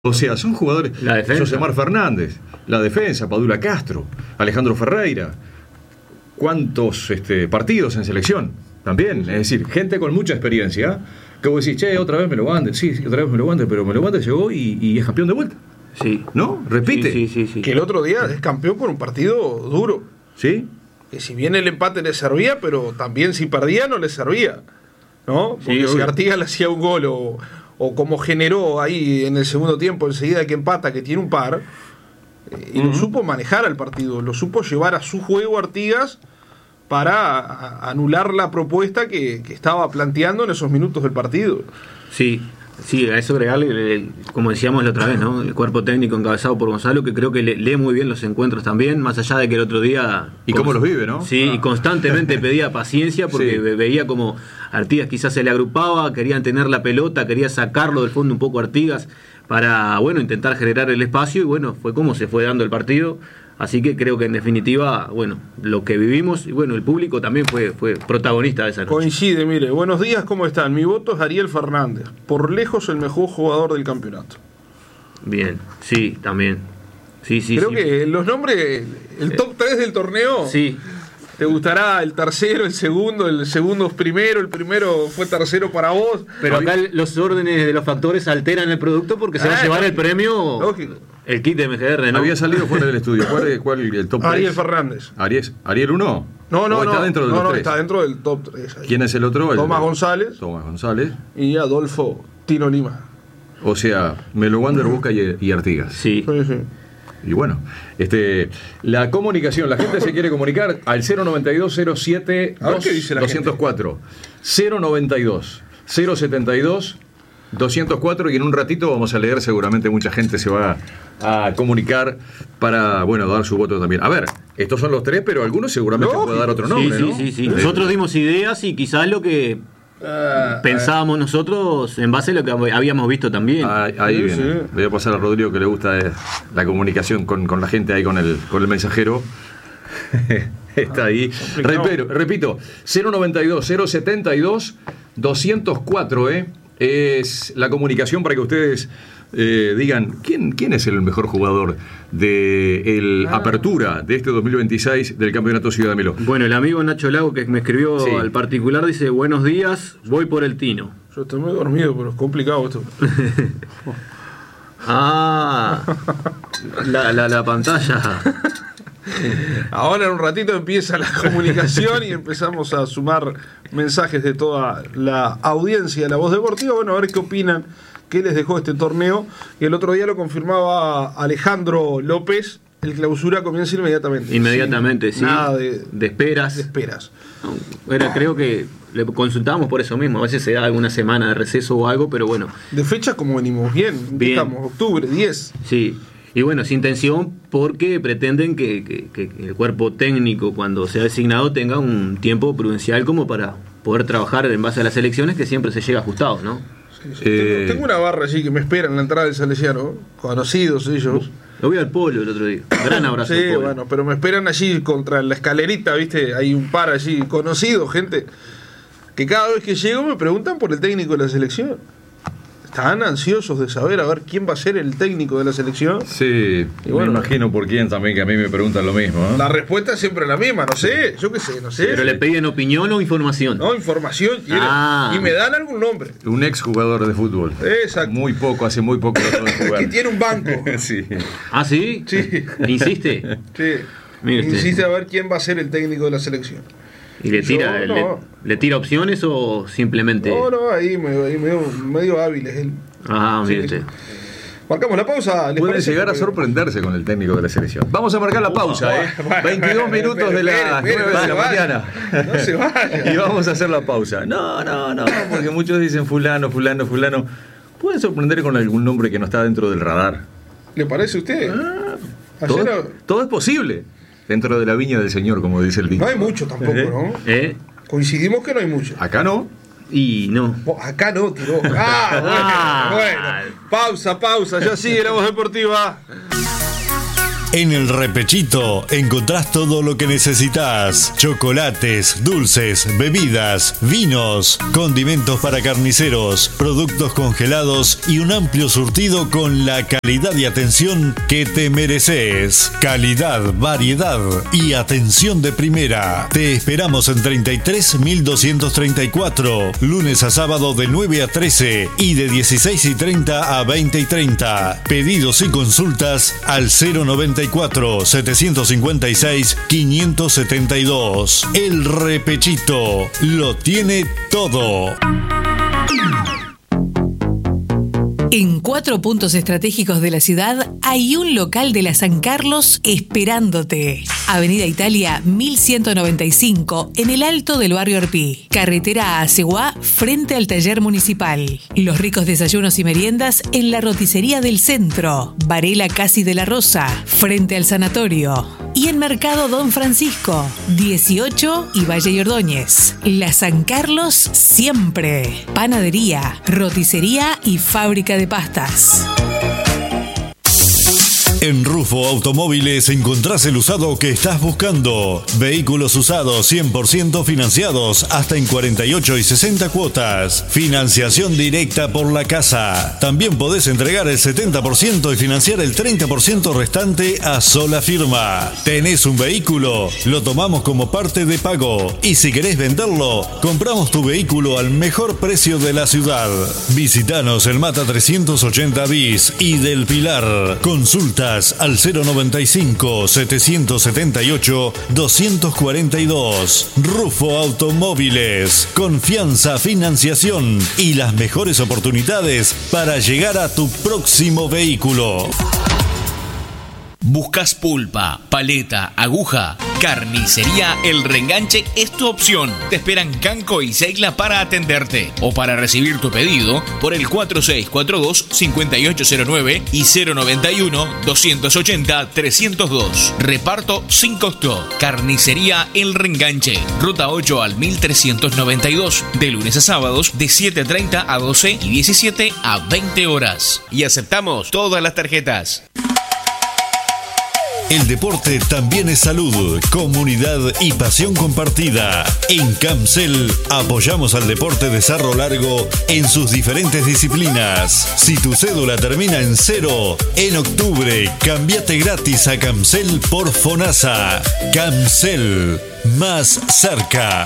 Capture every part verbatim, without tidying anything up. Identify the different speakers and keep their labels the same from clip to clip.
Speaker 1: O sea, son jugadores.
Speaker 2: La defensa.
Speaker 1: Josemar Fernández, la defensa, Padula Castro, Alejandro Ferreira. ¿Cuántos este, partidos en selección? También, es decir, gente con mucha experiencia. Que vos decís, che, otra vez me lo Wander. Sí, sí, otra vez me lo Wander, pero me lo Wander llegó y, y es campeón de vuelta.
Speaker 2: Sí.
Speaker 1: ¿No? Repite.
Speaker 2: Sí, sí, sí, sí.
Speaker 3: Que el otro día es campeón con un partido duro.
Speaker 1: ¿Sí?
Speaker 3: Que si bien el empate le servía, pero también si perdía no le servía. ¿No? Porque
Speaker 2: Sí,
Speaker 3: si
Speaker 2: obvio.
Speaker 3: Artigas le hacía un gol o, o como generó ahí en el segundo tiempo, enseguida que empata, que tiene un par, eh, y
Speaker 1: Uh-huh.
Speaker 3: lo supo manejar al partido, lo supo llevar a su juego Artigas para a- anular la propuesta que, que estaba planteando en esos minutos del partido.
Speaker 2: Sí, sí, a eso agregarle, el- el- como decíamos la otra vez, ¿no? El cuerpo técnico encabezado por Gonzalo, que creo que le- lee muy bien los encuentros también, más allá de que el otro día...
Speaker 1: Y cómo los vive, ¿no?
Speaker 2: Sí,
Speaker 1: Ah.
Speaker 2: y constantemente pedía paciencia porque
Speaker 1: Sí.
Speaker 2: ve- veía como Artigas quizás se le agrupaba, querían tener la pelota, quería sacarlo del fondo un poco Artigas para, bueno, intentar generar el espacio y bueno, fue como se fue dando el partido. Así que creo que en definitiva, bueno, lo que vivimos y bueno, el público también fue, fue protagonista de esa noche.
Speaker 3: Coincide, mire, buenos días, ¿cómo están? Mi voto es Ariel Fernández, por lejos el mejor jugador del campeonato.
Speaker 2: Bien, sí, también. Sí, sí,
Speaker 3: Creo
Speaker 2: sí.
Speaker 3: que los nombres, el top tres del torneo,
Speaker 2: Sí,
Speaker 3: te gustará el tercero, el segundo, el segundo es primero, el primero fue tercero para vos.
Speaker 2: pero acá los órdenes de los factores alteran el producto porque se va a
Speaker 3: Ah,
Speaker 2: llevar el
Speaker 3: lógico.
Speaker 2: premio,
Speaker 3: Lógico.
Speaker 2: el kit de M G R, ¿no?
Speaker 1: Había salido fuera del estudio. ¿Cuál, cuál el top tres?
Speaker 3: Ariel Fernández.
Speaker 1: Ariel, ¿Ariel uno?
Speaker 3: No, no,
Speaker 1: ¿O está
Speaker 3: no,
Speaker 1: dentro de
Speaker 3: no,
Speaker 1: los
Speaker 3: no,
Speaker 1: tres?
Speaker 3: está dentro del top tres. ahí.
Speaker 1: ¿Quién es el otro? El-
Speaker 3: Tomás González
Speaker 1: Tomás González.
Speaker 3: y Adolfo Tino Lima.
Speaker 1: O sea, Melo Wander, Boca y, y Artigas.
Speaker 2: Sí.
Speaker 3: Sí, sí.
Speaker 1: Y bueno, este, la comunicación, la gente se quiere comunicar al cero noventa y dos cero siete
Speaker 3: A ver qué dice la
Speaker 1: doscientos cuatro. cero noventa y dos cero setenta y dos doscientos cuatro y en un ratito vamos a leer, seguramente mucha gente se va a comunicar para, bueno, dar su voto también. A ver, estos son los tres, pero algunos seguramente
Speaker 3: Lógico.
Speaker 1: puede dar otro
Speaker 2: Sí,
Speaker 1: nombre,
Speaker 2: sí,
Speaker 1: ¿no?
Speaker 2: sí, sí.
Speaker 1: Eh,
Speaker 2: Nosotros dimos ideas y quizás lo que
Speaker 3: Ah,
Speaker 2: pensábamos nosotros en base a lo que habíamos visto también.
Speaker 1: Ahí, ahí
Speaker 3: Sí,
Speaker 1: viene.
Speaker 3: sí.
Speaker 1: Voy a pasar a Rodrigo que le gusta eh, la comunicación con, con la gente ahí, con el, con el mensajero. Está ahí.
Speaker 3: complicado.
Speaker 1: Repito, repito, cero noventa y dos cero setenta y dos doscientos cuatro eh, es la comunicación para que ustedes eh, digan quién, quién es el mejor jugador de el
Speaker 3: Ah.
Speaker 1: apertura de este dos mil veintiséis del Campeonato Ciudad de Melo.
Speaker 2: Bueno, el amigo Nacho Lago que me escribió
Speaker 1: Sí.
Speaker 2: al particular dice, buenos días, voy por el Tino.
Speaker 3: Yo estoy muy dormido, pero es complicado esto.
Speaker 2: Ah, la, la, la pantalla.
Speaker 3: Ahora en un ratito empieza la comunicación y empezamos a sumar mensajes de toda la audiencia de La Voz Deportiva. Bueno, a ver qué opinan, qué les dejó este torneo. Y el otro día lo confirmaba Alejandro López, el clausura comienza inmediatamente.
Speaker 2: Inmediatamente,
Speaker 3: Sin
Speaker 2: sí.
Speaker 3: Nada de,
Speaker 2: De esperas.
Speaker 3: de esperas.
Speaker 2: Era, creo que le consultábamos por eso mismo. A veces se da alguna semana de receso o algo, pero bueno,
Speaker 3: De fecha como venimos bien.
Speaker 2: Bien.
Speaker 3: Estamos, octubre, diez.
Speaker 2: sí. Y bueno, sin tensión porque pretenden que, que- que el cuerpo técnico, cuando sea designado, tenga un tiempo prudencial como para poder trabajar en base a las elecciones, que siempre se llega ajustado, ¿no?
Speaker 3: Sí, sí.
Speaker 1: Eh.
Speaker 3: Tengo, tengo una barra allí que me espera en la entrada del Salesiano. Conocidos ellos.
Speaker 2: Lo vi al Polo el otro día. Gran abrazo.
Speaker 3: Sí,
Speaker 2: al Polo.
Speaker 3: bueno, pero me esperan allí contra la escalerita, ¿viste? Hay un par allí conocidos, gente que cada vez que llego me preguntan por el técnico de la selección. Están ansiosos de saber a ver quién va a ser el técnico de la selección.
Speaker 1: Sí,
Speaker 3: Y bueno,
Speaker 1: me imagino por quién también, que a mí me preguntan lo mismo. ¿eh?
Speaker 3: La respuesta es siempre la misma, no sé, yo qué sé, no sé.
Speaker 2: Pero le piden opinión o información.
Speaker 3: No, información quieren.
Speaker 2: Ah.
Speaker 3: Y me dan algún nombre.
Speaker 1: Un ex jugador de fútbol.
Speaker 3: Exacto.
Speaker 1: Muy poco, hace muy poco dejó de jugar.
Speaker 3: Que tiene un banco.
Speaker 1: Sí.
Speaker 2: ¿Ah, sí?
Speaker 3: Sí.
Speaker 2: ¿Insiste?
Speaker 3: Sí.
Speaker 2: Mire usted.
Speaker 3: Insiste a ver quién va a ser el técnico de la selección.
Speaker 2: ¿Y le tira,
Speaker 3: Yo,
Speaker 2: le,
Speaker 3: no.
Speaker 2: le tira opciones o simplemente...?
Speaker 3: No, no, ahí medio, ahí medio, medio hábil es él.
Speaker 2: Ah, mire
Speaker 3: Sí.
Speaker 2: usted.
Speaker 3: Marcamos la pausa. ¿les
Speaker 1: Puede
Speaker 3: parece?
Speaker 1: llegar a sorprenderse con el técnico de la selección. Vamos a marcar la pausa, ¿eh?
Speaker 3: Bueno,
Speaker 1: veintidós
Speaker 3: bueno,
Speaker 1: minutos
Speaker 3: espere,
Speaker 1: de las
Speaker 3: espere,
Speaker 1: nueve
Speaker 3: no
Speaker 1: de
Speaker 3: se
Speaker 1: la
Speaker 3: vaya.
Speaker 1: mañana.
Speaker 3: No se vaya.
Speaker 1: Y vamos a hacer la pausa. No, no, no, porque muchos dicen fulano, fulano, fulano. Puede sorprender con algún nombre que no está dentro del radar.
Speaker 3: ¿Le parece a usted?
Speaker 1: Ah,
Speaker 3: Ayer
Speaker 1: todo,
Speaker 3: no-
Speaker 1: todo es posible. Dentro de la viña del Señor, como dice el dicho.
Speaker 3: no hay mucho tampoco, ¿no?
Speaker 2: ¿Eh?
Speaker 3: Coincidimos que no hay mucho.
Speaker 1: Acá no.
Speaker 2: Y no.
Speaker 3: Bo- Acá no, tiró. Ah, bueno,
Speaker 2: Ah.
Speaker 3: bueno. Pausa, pausa. Ya sigue La Voz Deportiva.
Speaker 4: En el Repechito encontrás todo lo que necesitas: chocolates, dulces, bebidas, vinos, condimentos para carniceros, productos congelados y un amplio surtido con la calidad y atención que te mereces. Calidad, variedad y atención de primera. Te esperamos en treinta y tres mil doscientos treinta y cuatro, lunes a sábado de nueve a trece y de dieciséis y treinta a veinte y treinta. Pedidos y consultas al cero noventa y cuatro, setecientos cincuenta y seis, quinientos setenta y dos. El Repechito lo tiene todo.
Speaker 5: En cuatro puntos estratégicos de la ciudad hay un local de la San Carlos esperándote. Avenida Italia mil ciento noventa y cinco, en el alto del barrio Arpí. Carretera a Aceguá, frente al taller municipal. Los ricos desayunos y meriendas en la roticería del centro. Varela Casi de la Rosa, frente al sanatorio. Y en Mercado Don Francisco, dieciocho y Valle y Ordóñez. La San Carlos siempre. Panadería, roticería y fábrica de pastas.
Speaker 4: En Rufo Automóviles encontrás el usado que estás buscando. Vehículos usados cien por ciento financiados hasta en cuarenta y ocho y sesenta cuotas. Financiación directa por la casa. También podés entregar el setenta por ciento y financiar el treinta por ciento restante a sola firma. ¿Tenés un vehículo? Lo tomamos como parte de pago. Y si querés venderlo, compramos tu vehículo al mejor precio de la ciudad. Visitanos en Mata trescientos ochenta bis y del Pilar. Consulta al cero noventa y cinco, setecientos setenta y ocho, doscientos cuarenta y dos. Rufo Automóviles. Confianza, financiación y las mejores oportunidades para llegar a tu próximo vehículo.
Speaker 6: ¿Buscas pulpa, paleta, aguja? Carnicería El Reenganche es tu opción. Te esperan Canco y Seigla para atenderte. O para recibir tu pedido por el cuatro seis cuatro dos, cinco ocho cero nueve y cero noventa y uno, doscientos ochenta, trescientos dos. Reparto sin costo. Carnicería El Reenganche. Ruta ocho al mil trescientos noventa y dos. De lunes a sábados de siete treinta a doce y diecisiete a veinte horas. Y aceptamos todas las tarjetas.
Speaker 4: El deporte también es salud, comunidad y pasión compartida. En Camcel apoyamos al deporte de Cerro Largo en sus diferentes disciplinas. Si tu cédula termina en cero, en octubre cambiate gratis a Camcel por Fonasa. Camcel, más cerca.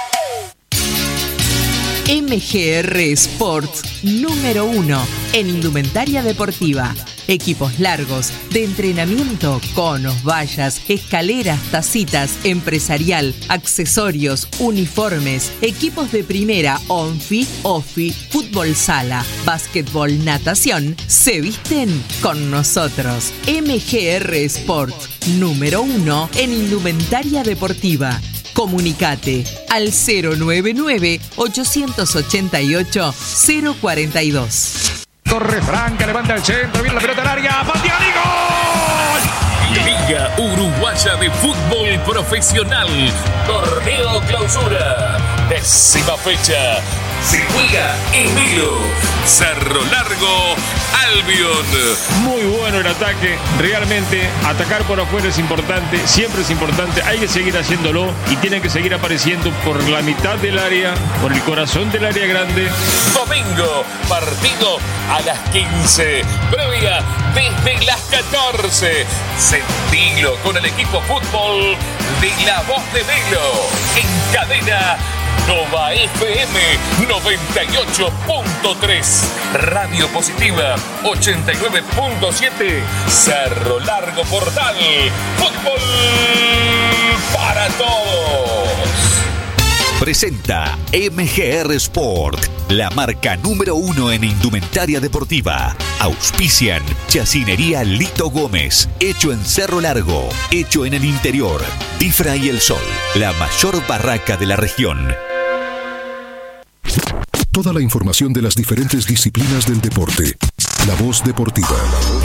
Speaker 7: M G R Sports, número uno en indumentaria deportiva. Equipos largos, de entrenamiento, conos, vallas, escaleras, tacitas, empresarial, accesorios, uniformes, equipos de primera, onfi, ofi, fútbol sala, básquetbol, natación, se visten con nosotros. M G R Sports, número uno en indumentaria deportiva. Comunicate al cero noventa y nueve, ochocientos ochenta y ocho, cero cuarenta y dos.
Speaker 8: Corre Franca, levanta el centro, viene la pelota al área, patea y gol.
Speaker 6: Liga Uruguaya de Fútbol Profesional, Torneo Clausura, décima fecha. Se juega en Vilo, Cerro Largo, Albion.
Speaker 8: Muy bueno el ataque, realmente atacar por afuera es importante, siempre es importante, hay que seguir haciéndolo y tienen que seguir apareciendo por la mitad del área, por el corazón del área grande.
Speaker 6: Domingo, partido a las quince, previa desde las catorce. Sentilo con el equipo fútbol de La Voz de Vilo, en cadena Nova F M noventa y ocho punto tres, Radio Positiva ochenta y nueve punto siete, Cerro Largo Portal, fútbol para todos.
Speaker 9: Presenta M G R Sport, la marca número uno en indumentaria deportiva. Auspician Chacinería Lito Gómez, hecho en Cerro Largo, hecho en el interior. Difra y El Sol, la mayor barraca de la región.
Speaker 10: Toda la información de las diferentes disciplinas del deporte. La Voz Deportiva.